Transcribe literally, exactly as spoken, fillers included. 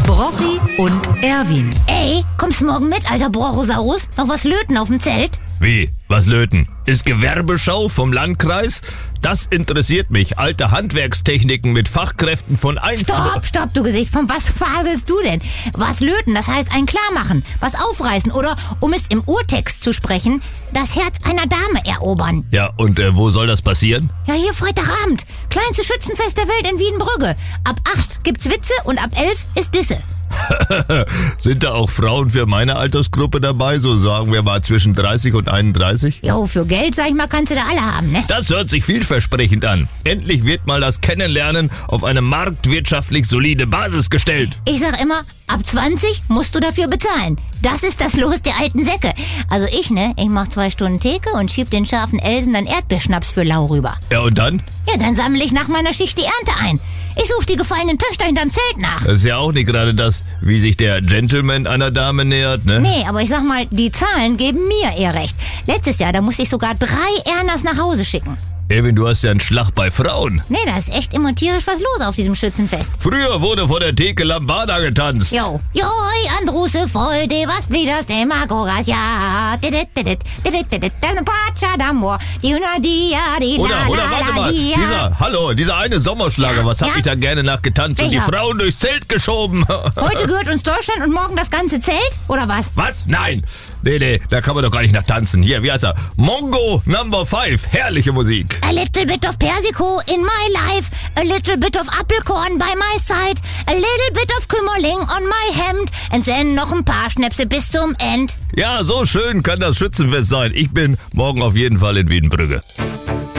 Brochi und Erwin. Ey, kommst morgen mit, alter Brochosaurus? Noch was löten auf dem Zelt? Wie? Was löten? Ist Gewerbeschau vom Landkreis? Das interessiert mich. Alte Handwerkstechniken mit Fachkräften von eins. Stopp, stopp, du Gesicht. Von was faselst du denn? Was löten, das heißt ein Klarmachen, was aufreißen oder, um es im Urtext zu sprechen, das Herz einer Dame erobern. Ja, und äh, wo soll das passieren? Ja, hier Freitagabend. Kleinste Schützenfest der Welt in Wiedenbrügge. Ab acht gibt's Witze und ab elf ist Disse. Sind da auch Frauen für meine Altersgruppe dabei, so sagen wir mal zwischen dreißig und einunddreißig? Jo, für Geld, sag ich mal, kannst du da alle haben, ne? Das hört sich vielversprechend an. Endlich wird mal das Kennenlernen auf eine marktwirtschaftlich solide Basis gestellt. Ich sag immer, ab zwanzig musst du dafür bezahlen. Das ist das Los der alten Säcke. Also ich, ne, ich mach zwei Stunden Theke und schieb den scharfen Elsen dann Erdbeerschnaps für lau rüber. Ja, und dann? Ja, dann sammle ich nach meiner Schicht die Ernte ein. Ich suche die gefallenen Töchter hinterm Zelt nach. Das ist ja auch nicht gerade das, wie sich der Gentleman einer Dame nähert, ne? Nee, aber ich sag mal, die Zahlen geben mir eher recht. Letztes Jahr, da musste ich sogar drei Ernas nach Hause schicken. Erwin, du hast ja einen Schlag bei Frauen. Nee, da ist echt immer tierisch was los auf diesem Schützenfest. Früher wurde vor der Theke Lambada getanzt. Jo, joi, Andruse voll, de was blieders, de magoras, ja. Oder, oder warte mal, dieser, hallo, dieser eine Sommerschlager, Ja, was hab ja. ich da gerne nachgetanzt und die Welcher? Frauen durchs Zelt geschoben. Heute gehört uns Deutschland und morgen das ganze Zelt? Oder was? Was? Nein. Nee, nee, da kann man doch gar nicht nach tanzen. Hier, wie heißt er? Mongo Number Five. Herrliche Musik. A little bit of Persiko in my life, a little bit of Apfelkorn by my side, a little bit of Kümmerling on my hemd and then noch ein paar Schnäpse bis zum End. Ja, so schön kann das Schützenfest sein. Ich bin morgen auf jeden Fall in Wiedenbrügge.